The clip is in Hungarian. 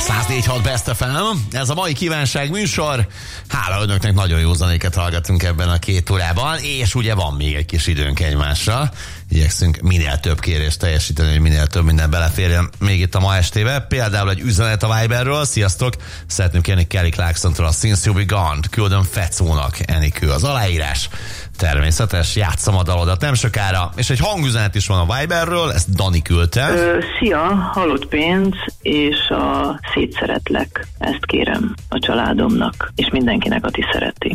104.6 Best FM, ez a mai kívánság műsor. Hála önöknek, nagyon jó zenéket hallgatunk ebben a 2 órában, és ugye van még egy kis időnk egymásra. Igyekszünk minél több kérést teljesíteni, hogy minél több minden beleférjen még itt a ma estébe. Például egy üzenet a Viberről. Sziasztok! Szeretném kérni Kelly Clarksontól a Since You Be Gone. Küldöm Fecónak, Enikő az aláírás. Természetes, játsszam a dalodat nem sokára. És egy hangüzenet is van a Viberről, ezt Dani küldte. Szia, halott pénz és a szétszeretlek. Ezt kérem a családomnak, és mindenkinek, aki szereti.